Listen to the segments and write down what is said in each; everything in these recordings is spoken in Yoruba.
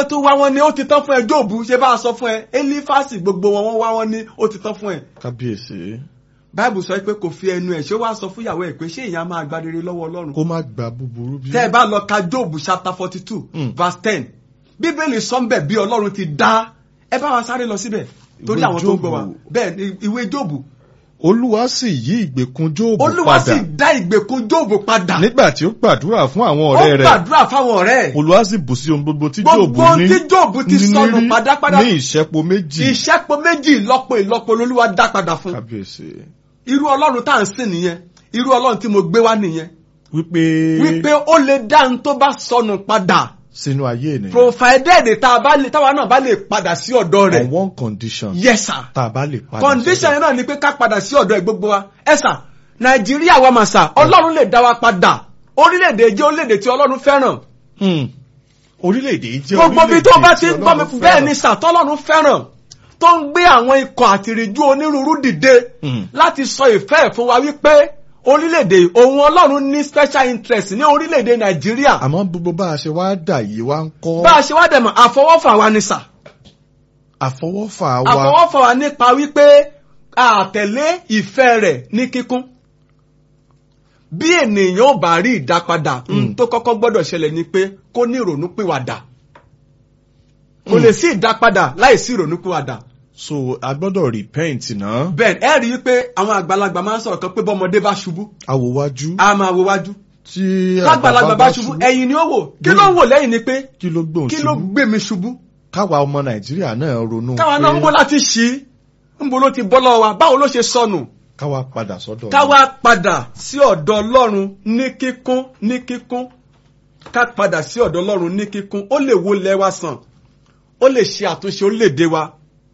kan tó wá wọn ní ó ti tán fún ẹ. Jóòbù ṣe bá a sọ fún ẹ. Élífásì gbogbo wọn wá wọn ní ó ti tán fún ẹ. kábíyèsí. Báìbù sọ pé kò fi ẹnu ẹ̀ ṣé wàá sọ fún ìyàwó ẹ̀ pé ṣé èèyàn máa gba rere lọ́wọ́ Ọlọ́run. kó má gba búburú bí. tẹ́ ẹ bá lọ ka Jóòbù chapter 42 verse 10 Bíbélì sọ ń bẹ̀ bí Ọlọ́run ti dá. Ẹ bá wa sáré lọ síbẹ̀ torí àwọn tó ń gbọ́ wa. Bẹ́ẹ̀ ni ìwé Jóòbù. Olúwa sì yí ìgbèkùn Jóòbù padà. Olúwa sì dá ìgbèkùn Jóòbù padà. nígbà tí ó gbàdúrà fún àwọn ọ̀rẹ́ rẹ̀. ó gbàdúrà fáwọn ọ̀rẹ́ ẹ̀. Olúwa sì bù sí ohun gbogbo tí Jóòbù ní. gbogbo tí Jóòbù ti sọnù padàpadà. ní ìṣẹ́po méjì. ìṣẹ́po méjì ìlọ́po l'Olúwa dá padà fún. kábíyèsí. irú Ọlọ́run tá à ń sìn nìyẹn. irú Ọlọ́run tí mo gbé wá nìyẹn. wípé ó lè dá n tó bá sọnù padà. sínú ayé ènìyàn. provided táwa náà bá lè padà sí ọ̀dọ̀ rẹ̀. on one condition. yes sir. tá a bá lè padà. condition yẹn náà ni pé ká padà sí ọ̀dọ̀ ẹ̀ gbogbo wa. ẹ sà Nàìjíríà wa mà sà Ọlọ́run lè dá wa padà. orílẹ̀-èdè jẹ́ orílẹ̀-èdè tí Ọlọ́run fẹ́ràn. orílẹ̀-èdè jẹ́ gbogbo bí tó bá ti ń gbọ́ mi bẹ́ẹ̀ ni sà tọ́lọ́run fẹ́ràn tó ń gbé àwọn ikọ̀ àtìrìjú onírúurú dìde láti sọ ìfẹ́ ẹ̀ fún wa wípé orílẹ̀-èdè òun Ọlọ́run ní special interest ní orílẹ̀-èdè Nàìjíríà. àmọ́ gbogbo bá a ṣe wá dà yìí wá ń kọ́. bá a ṣe wá dẹ̀ mọ̀ àfọwọ́fà wa ni sà. àfọwọ́fà wa. àfọwọ́fà wa nípa wípé àtẹ̀lé ìfẹ́ rẹ̀ ní kíkún. bí ènìyàn ò bá rí ìdápadà tó kọ́kọ́ gbọ́dọ̀ ṣẹlẹ̀ ni pé kó ní ìrònúpìwàdà. kò lè sí ìdápadà láì sí ìrònúpìwàdà. so a gbọ́dọ̀ repent náà. bẹ́ẹ̀ ẹ rí i pé àwọn àgbàlagbà máa ń sọ̀rọ̀ kan pé bọ́mọdé bá ṣubú. àwòwájú. a máa wo wájú. tí àgbàlagbà bá ṣubú ẹ̀yìn ni ó wò. kí ló ń wò lẹ́yìn ni pé kí ló gbé mi ṣubú. káwa ọmọ Nàìjíríà náà ronú. káwa náà ń bọ́ láti ṣí ń bọ́ ló ti bọ́ lọ́wọ́ wa báwo ló ṣe sọnù. káwa padà sọ́dọ̀. káwa padà sí ọ̀dọ̀ Ọlọ́run ní kíkún. ká padà sí ọ̀dọ̀ Ọlọ́run ní kíkún. ó lè wo ilẹ̀ wa sàn. ó lè ṣe àtúnṣe orílẹ̀-èdè wa.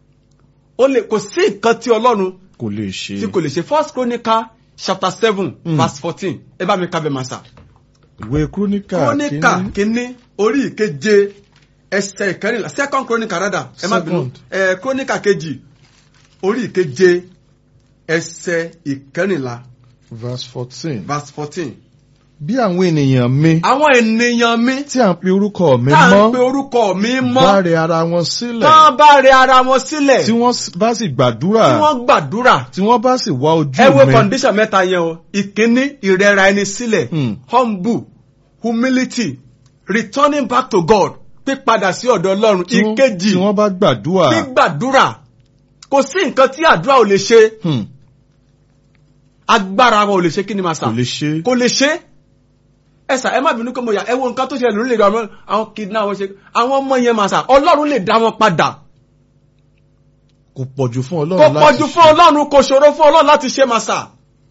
kò sí nǹkan tí Ọlọ́run kò lè ṣe. tí kò lè ṣe. First Chronicle chapter 7 verse 14 ẹ bá mi kábẹ̀ máa sà. ìwé Chronicle kínní orí ìkeje ẹsẹ̀ ìkẹrìnlá. Second Chronicle rádà ẹ má bínú. Chronicle kejì orí ìkeje ẹsẹ̀ ìkẹrìnlá. verse 14. bí àwọn ènìyàn mi. àwọn ènìyàn mi. tí à ń pe orúkọ mi mọ́. tá à ń pe orúkọ mi mọ́. bá rẹ ara wọn sílẹ̀. tán bá rẹ ara wọn sílẹ̀. tí wọ́n bá sì gbàdúrà. tí wọ́n bá sì wá ojú mi. ẹ wo condition mẹ́ta yẹn o. ìkíní ìrẹ̀ra ẹni sílẹ̀. humble humility returning back to God pípadà sí ọ̀dọ̀ Ọlọ́run. ìkejì tí wọ́n bá gbàdúrà. gbígbàdúrà kò sí nǹkan tí àdúrà ò lè ṣe. agbára wọn ò lè ṣe kí ni màá sà. kò lè ṣe. ẹ sà ẹ má bínú pé mo yà ẹ wo nǹkan tó ṣẹlẹ̀ lórí ìlú àwọn kidnap wọn ṣe àwọn ọmọ yẹn màá sà Ọlọ́run lè dá wọn padà. kò pọ̀jù fún Ọlọ́run láti ṣe. kò pọ̀jù fún Ọlọ́run kò ṣòro fún Ọlọ́run láti ṣe màá sà.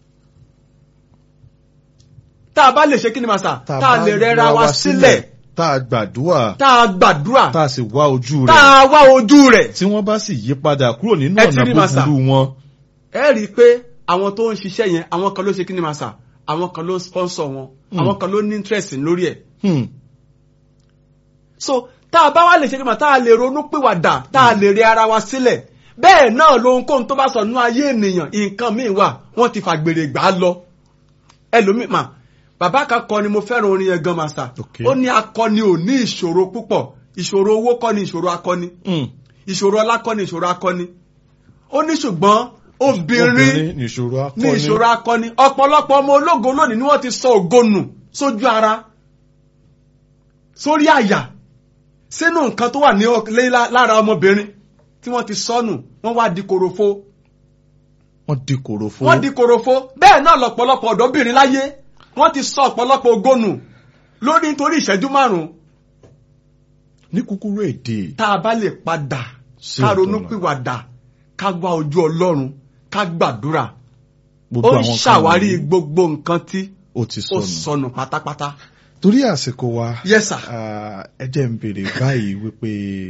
tá a bá lè ṣe kí ni màá sà. tá a lè rẹra wa sílẹ̀. tá a gbàdúrà. tá a sì wá ojú rẹ̀. tá a wá ojú rẹ̀. tí wọ́n bá sì yí padà kúrò nínú ọ̀nà búburú wọn. ẹ rí i pé àwọn tó ń ṣiṣẹ́ yẹn àwọn kan ló ṣe kí ni màá sà àwọn kan ló sponsor wọn àwọn kan ló ní interest lórí ẹ̀. so tá a bá wá lè ṣe kí ni màá tá a lè ronú pìwàdà tá a lè rẹ ara wa sílẹ̀ bẹ́ẹ̀ náà lohun tó bá sọ nínú ayé ènìyàn nǹkan míì wà wọ́n ti fàgbèrè gbà á lọ ẹlòmíì mà. bàbá kan kọ ni mo fẹ́ràn orin yẹn gan màsà. ó ní akọni ò ní ìṣòro púpọ̀ ìṣòro owó kọ́ ni ìṣòro akọni. ìṣòro ọlá kọ́ ni ìṣòro akọni. ó ní ṣùgbọ́n obìnrin ní ìṣòro akọni. ọ̀pọ̀lọpọ̀ ọmọ ológo lónìí ni wọ́n ti sọ ògo nù sójú ara sórí àyà sínú nǹkan tó wà ní lára ọmọbìnrin tí wọ́n ti sọnù wọ́n wá di korofo. wọ́n di korofo bẹ́ẹ̀ náà lọ̀pọ̀lọpọ̀ ọ̀dọ́bìnrin láyé wọ́n ti sọ ọ̀pọ̀lọpọ̀ ògónù lórí nítorí ìṣẹ́jú 5. ní kúkúrú èdè. tá a bá lè padà ká ronú pìwàdà ká wá ojú Ọlọ́run ká gbàdúrà ó ń ṣàwárí gbogbo nǹkan tí ó sọnù pátápátá. torí àsìkò wa. yes sir. ẹ jẹ́ n béèrè báyìí wípé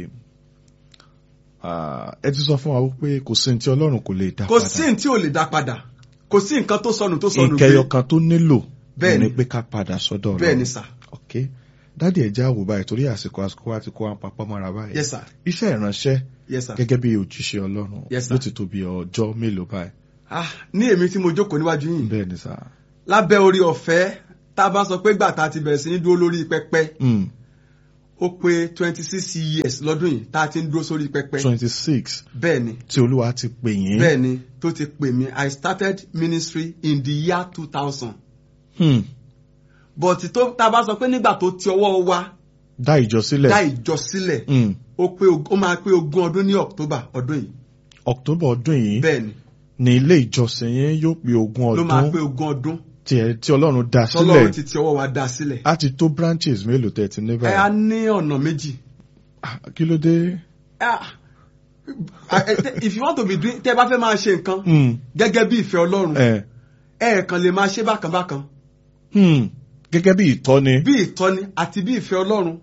ẹ ti sọ fún wa wípé kò sí ní tí Ọlọ́run kò lè dá padà. kò sí ní tí ò lè dá padà kò sí nǹkan tó sọnù gbé. ìkẹyọ kan tó nílò. bẹ́ẹ̀ni pé ká padà sọ́dọ̀ Ọlọ́run. bẹ́ẹ̀ni sà. ok dáàdi ẹ já wò báyìí torí àsìkò wa ti kó wa papọ̀ mọ́ra báyìí. yes sir. iṣẹ́ ìránṣẹ́. yes sir. gẹ́gẹ́ bí òjíṣẹ́ Ọlọ́run. yes sir. ló ti tó bí ọjọ́ mélòó báyìí. ní èmi tí mo jókòó níwájú yìí. bẹ́ẹ̀ni sà. lábẹ́ orí ọ̀fẹ́ tá a bá sọ pé gbà tá a ti bẹ̀rẹ̀ sí ní dúró lórí pẹpẹ. ó pé 26 years lọ́dún yìí tá a ti ń dúró sórí pẹpẹ. 26. bẹ́ẹ̀ni. tí Olúwa ti pè yín. bẹ́ẹ̀ni tó ti pè mí. I started ministry in the year 2000. but tó tá a bá sọ pé nígbà tó ti ọwọ́ wa. dá ìjọ sílẹ̀. ó máa pé 20 ọdún ní October ọdún yìí. October ọdún yìí. bẹ́ẹ̀ni. ní ilé ìjọsìn yẹn yóò pé 20 ọdún. ló máa pé 20 ọdún. tí Ọlọ́run dá sílẹ̀. Ọlọ́run ti ti ọwọ́ wa dá sílẹ̀. a ti tó branches mélòó tẹ́ ti ní báyìí. a ní ọ̀nà méjì. kí ló dé. if you want to be doing tẹ́ bá fẹ́ máa ṣe nǹkan. gẹ́gẹ́ bí ìfẹ́ Ọlọ́run. kàn lè máa ṣe bákan bákan. gẹ́gẹ́ bí ìtọ́ni. bí ìtọ́ni àti bí ìfẹ́ Ọlọ́run.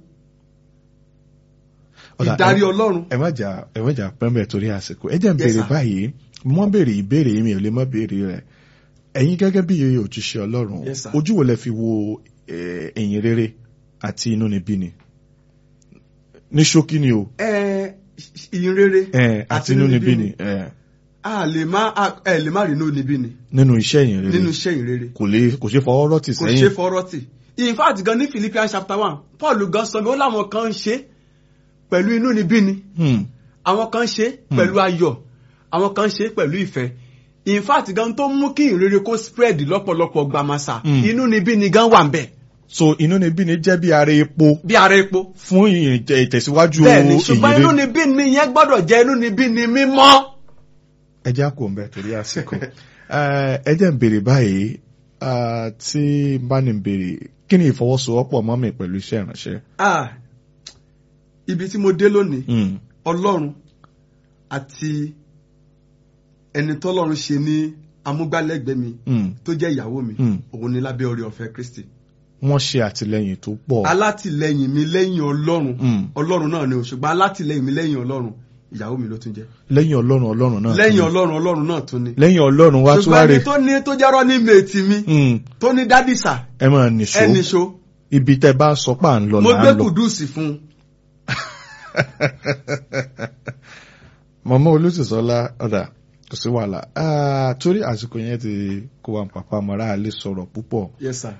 ìdarí Ọlọ́run. ẹ má jà pẹ́ńbẹ̀ torí àsìkò ẹ jẹ́ ń béèrè báyìí mo béèrè ìbéèrè yìí mi ò lè má béèrè rẹ̀ ẹ̀yin gẹ́gẹ́ bí òjíṣẹ́ Ọlọ́run ojú wo lẹ fi wo ẹ̀yìn rere àti inúnibíni ní ṣókí ni o. ìyìn rere àti inúnibíni. ẹ lè má rí inúnibíni. nínú iṣẹ́ ìyìn rere. nínú iṣẹ́ ìyìn rere. kò ṣe fọwọ́ rọ́tì sẹ́yìn. kò ṣe fọwọ́ rọ́tì. in fact gan ní Philippians chapter 1 Paul gan sọ pé ó láwọn kan ń ṣe pẹ̀lú inúnibíni. àwọn kan ń ṣe pẹ̀lú ayọ̀ àwọn kan ń ṣe pẹ̀lú ìfẹ́. in fact gan tó mú kí ìrere kó spread lọ́pọ̀lọpọ̀ gbàmásà inúnibíni gan wà ń bẹ̀. so inúnibíni jẹ́ bí ara epo. bí ara epo. fún ìtẹ̀síwájú ìyìn rere. bẹ́ẹ̀ni ṣùgbọ́n inúnibíni yẹn gbọ́dọ̀ jẹ́ inúnibíni mímọ́. ẹ jẹ́ kó ń bẹ torí àsìkò ẹ jẹ́ ń béèrè báyìí tí bá ní béèrè kí ni ìfọwọ́sowọ́pọ̀ mọ́ mi pẹ̀lú iṣẹ́ ìránṣẹ́. ibi tí mo dé lónìí Ọlọ́run àti ẹni tọ́lọ́run ṣe ní amúgbálẹ́gbẹ̀ẹ́ mi tó jẹ́ ìyàwó mi òun ni lábẹ́ oore ọ̀fẹ́ Kristi. wọ́n ṣe àtìlẹ́yìn tó pọ̀. alátìlẹ́yìn mi lẹ́yìn Ọlọ́run náà ni o ṣùgbọ́n alátìlẹ́yìn mi lẹ́yìn Ọlọ́run ìyàwó mi ló tún jẹ́. lẹ́yìn Ọlọ́run náà. lẹ́yìn Ọlọ́run náà tún ni. lẹ́yìn Ọlọ́run wá tún wá rè. ṣùgbọ́n ẹni tó jẹ́rọ́ ní mèétì mi tó ní dádìsà. ẹ máa nìṣó. ibi tẹ́ bá sọ pé à ń lọ là ń lọ. mo gbé kùdùsì fún un. mọ̀mọ́ Olúṣìṣọ́lá ọ̀dà kò sí wàhálà torí àsìkò yẹn ti kó wa pàpà mọ́ra lè sọ̀rọ̀ púpọ̀. Yes sir.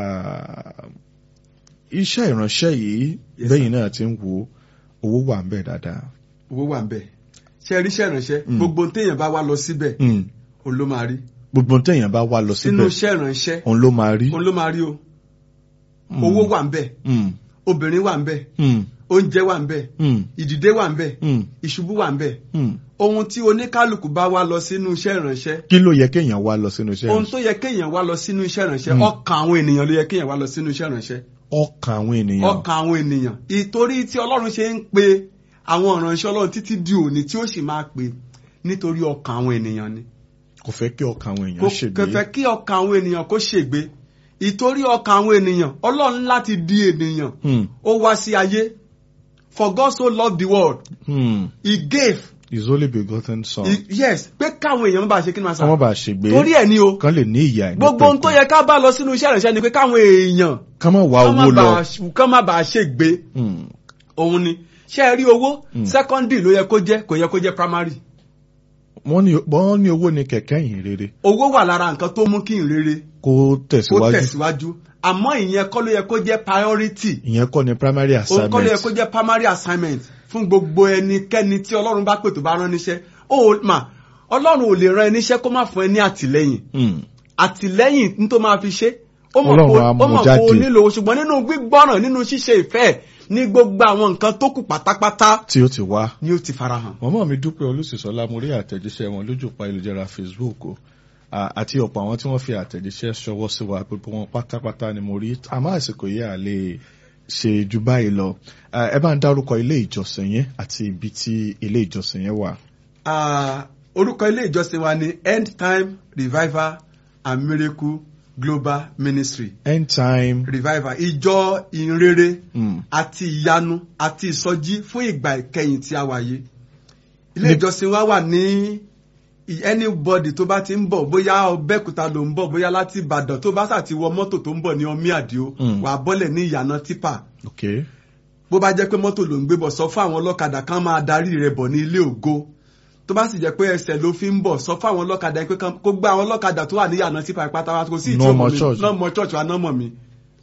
iṣẹ́ ìránṣẹ́ yìí bẹ́yìn náà ti ń wo owó wà ń bẹ̀ dáadáa. owó wà ń bẹ̀ ṣe rí iṣẹ́ ìránṣẹ́ gbogbo téèyàn bá wá lọ síbẹ̀ òun ló máa rí. gbogbo téèyàn bá wá lọ síbẹ̀ sínú iṣẹ́ ìránṣẹ́ òun ló máa rí. òun ló máa rí o. owó wà ń bẹ̀ obìnrin wà ń bẹ̀ oúnjẹ wà ń bẹ̀ ìdìde wà ń bẹ̀ ìṣubú wà ń bẹ̀ ohun tí oníkálukú bá wá lọ sínú iṣẹ́ ìránṣẹ́. kí ló yẹ kéèyàn wá lọ sínú iṣẹ́ ìránṣẹ́. ohun tó yẹ kéèyàn wá lọ sínú iṣẹ́ ìránṣẹ́ ọkàn àwọn ènìyàn ló yẹ kéèyàn wá lọ sínú iṣẹ́ ìránṣẹ́. ọkàn àwọn ènìyàn. ọkàn àwọn ènìyàn ìtorí tí Ọlọ́run ṣe ń pe àwọn ìránṣẹ́ Ọlọ́run títí di òní tí ó sì máa pè nítorí ọkàn àwọn ènìyàn ni. kò fẹ́ kí ọkàn àwọn èèyàn ṣègbé. kò fẹ́ kí ọkàn àwọn ènìyàn kó ṣègbé ìtorí ọkàn àwọn ènìyàn Ọlọ́run láti di ènìyàn ó wá sí ayé. For God so loved the world. He gave his only begotten son. Yes, pé káwọn èèyàn bá ṣe kí ni máa sá. Wọ́n bá ṣe gbé. Torí ẹ̀ ni o. Kán lè ní ìyà ìgbẹ́. Gbogbo ohun tó yẹ ká bá lọ sínú iṣẹ́ ìránṣẹ́ ni pé káwọn èèyàn. Kán má wá owó lọ. Kán má bàa ṣe gbé. Òun ni. Ṣé ẹ rí owó? Secondary ló yẹ kó jẹ́, kò yẹ kó jẹ́ primary. Wọ́n ní owó ni kẹ̀kẹ́ ìyìn rere. Owó wà lára nǹkan tó mú kí ìyìn rere. Kó tẹ̀síwájú. Àmọ́ ìyẹn kọ́ ló yẹ kó jẹ́ priority. Ìyẹn kọ́ ni primary assignment. Òun kọ́ ló yẹ kó jẹ́ primary assignment fún gbogbo ẹnikẹ́ni tí Ọlọ́run bá pè tó bá rán níṣẹ́. Ọlọ́run ò lè rán ẹ níṣẹ́ kó má fún ẹ ní àtìlẹ́yìn. Àtìlẹ́yìn ní tó máa fi ṣe. Ó mọ̀ kó o nílò ṣùgbọ́n nínú gbígbọ́ràn nínú ṣíṣe ìfẹ́ ní gbogbo àwọn nǹkan tó kù pátápátá. Tí ó ti wá. Ni ó ti farahàn. Mọ̀mọ́ mi Dúpẹ́ Olúṣìṣọ́lá mo rí àtẹ̀jíṣẹ́ wọn lójú pa ìlújára Facebook o. Àti ọ̀pọ̀ àwọn tí wọ́n fi àtẹ̀jíṣẹ́ ṣọwọ́ sí wa gbogbo wọn pátápátá ni mo rí àmọ́ àsìkò yìí à lè ṣe jù báyìí lọ. Ẹ bá ń dárúkọ ilé ìjọsìn yẹn àti ibi tí ilé ìjọsìn yẹn wà. Orúkọ ilé ìjọsìn wa ni End Time Revival and Miracle Global Ministry. End Time Revival ìjọ ìrere àti ìyanu àti ìsọjí fún ìgbà ìkẹyìn tí a wà yìí. Ilé ìjọsìn wa wà ní anybody tó bá ti ń bọ̀ bóyá Ọbẹ̀kúta ló ń bọ̀ bóyá láti Ìbàdàn tó bá sà ti wọ mọ́tò tó ń bọ̀ ní Ọmí Àdìó wà á bọ́lẹ̀ ní ìyànà tipa. Bó bá jẹ́ pé mọ́tò ló ń gbé bọ̀ sọ fún àwọn ọlọ́kadà kan máa darí rẹ̀ bọ̀ ní ilé ògo. Tó bá sì jẹ́ pé ẹsẹ̀ ló fi ń bọ̀ sọ fún àwọn ọlọ́kadà pé kó gbá àwọn ọlọ́kadà tó wà ní ìyànà tipa ìpátá wa kò sí ìtì ọmọ mi náà mọ church wa náà mọ̀ mi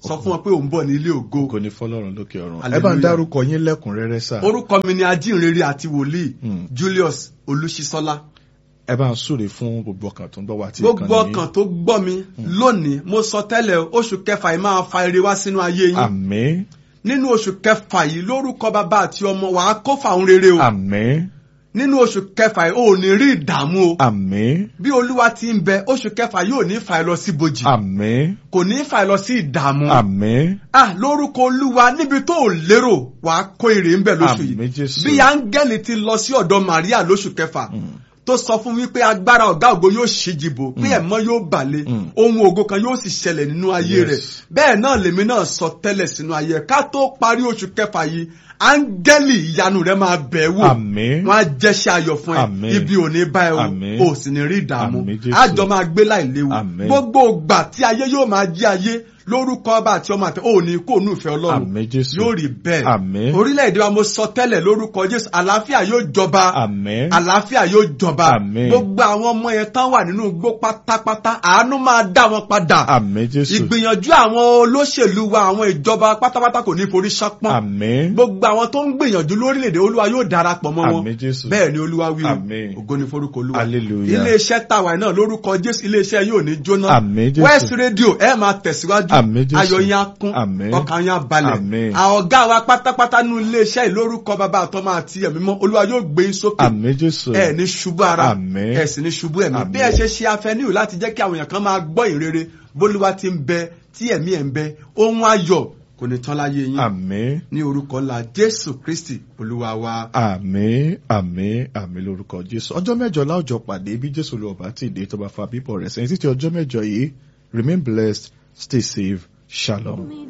sọ fún wọn pé òun bọ̀ ní ilé ògo. kò ní fọlọ́run lókè ọ̀run. ẹ Hallelujah. bá ń dárúkọ yín lẹ́kùnrẹ́rẹ́ sà. Orúkọ mi ni ajínrere àti wòlíì Julius Olúṣisọ́lá. ẹ bá ń súre fún gbogbo ọkàn tó ń gbọ́ wá tí Gbogbo ọkàn tó gbọ́ mi lónìí mo sọ tẹ́lẹ̀ oṣù kẹfà yìí máa fa ire wá sínú ayé yín. àmín Nínú oṣù kẹfà yìí lórúkọ bàbá àti ọmọ wàá kó fàún rere o. àmín Nínú oṣù kẹfà yìí ò ní rí ìdààmú o. àmín Bí Olúwa ti ń bẹ oṣù kẹfà yóò ní fà ẹ́ lọ sí bojì. àmín Kò ní fà ẹ́ lọ sí ìdààmú. àmín Lórúkọ Olúwa níbi tó ò lérò wàá kó èrè ń bẹ lóṣù àmín yìí. Jésù. Bí áńgẹ́lì ti lọ sí ọ̀dọ̀ Màríà lóṣù kẹfà tó sọ fún wípé agbára ọ̀gá ògo yóò ṣíjìbò pé ẹ̀mọ́ yóò bàlẹ̀ ohun ògo kan yóò sì ṣẹlẹ̀ nínú ayé Yes. rẹ̀. Bẹ́ẹ̀ náà lèmi náà sọ tẹ́lẹ̀ sínú ayé ẹ̀. Ká tó parí oṣù kẹfà yìí áńgẹ́lì ìyanu rẹ̀ máa bẹ̀ wò. àmín Wọ́n á jẹ́ṣẹ́ ayọ̀ fún ẹ. Àmín. Ibi ò ní bá ẹ Àmín. o. O sì ní rí ìdààmú. Àmín Jésù. Àjọ máa gbé láìléwu. Àmín. Gbogbo ìgbà tí ayé yóò máa jí ayé lórúkọ ọba àti ọmọ àti òní kò nù ìfẹ́ Ọlọ́run. àmín Jésù. Yóò rí bẹ́ẹ̀. Àmín. Orílẹ̀-èdè wa mo sọ tẹ́lẹ̀ lórúkọ Jésù àlàáfíà yóò jọba. àmín Àlàáfíà yóò jọba. Àmín. Gbogbo àwọn ọmọ yẹn tán wà nínú igbó pátápátá àánú máa dá wọn padà. àmín Jésù. Ìgbìyànjú àwọn olóṣèlú wa àwọn ìjọba pátápátá kò ní forí ṣánpọ́n. àmín Gbogbo àwọn tó ń gbìyànjú lórílẹ̀-èdè Olúwa yóò darapọ̀ mọ́ wọn. Àmín Jésù. Bẹ́ẹ̀ ni Olúwa wí o. Àmín. Ògo ni forúkọ Olúwa. Hallelujah. Ilé-iṣẹ́ tàwa náà lórúkọ Jésù ilé-iṣẹ́ yóò ní jóná. Àmín Jésù. West Radio ẹ máa tẹ̀síwájú. Àmín Jésù. Ayọ̀ yín á kún. Àmín. Ọkàn yín á balẹ̀. Àmín. Àwọn ọ̀gá wa pátápátá nínú ilé-iṣẹ́ yìí lórúkọ bàbá àtọmọ àti ẹ̀mí mọ́ Olúwa yóò gbé yín sókè. àmín Jésù. Ẹ ní ṣubú ara. Àmín. Ẹ sì ní ṣubú ẹ̀mí. Àmín. Bí ẹ ṣe ṣe afẹ́níhù láti jẹ́ kí àwọn èèyàn kan máa gbọ́ ìrere bólúwa ti ń bẹ tí ẹ̀mí ẹ̀ ń bẹ ohun ayọ̀ kò ní tán láyé yín. àmín Ní orúkọ ńlá Jésù Kristi Olúwa wa. àmín àmín àmín lórúkọ Jésù. ọjọ́ mẹ́jọ láòjọ pàdé bí Jésù ló ọba tí ìdè tó bá fa bíbọ̀ rẹ̀ sẹ́yìn títí ọjọ́ mẹ́jọ yìí remain blessed stay safe shalom.